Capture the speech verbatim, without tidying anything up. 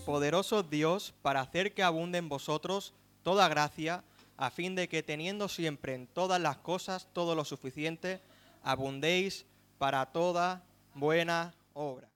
poderoso Dios, para hacer que abunde en vosotros toda gracia, a fin de que teniendo siempre en todas las cosas todo lo suficiente, abundéis para toda buena obra.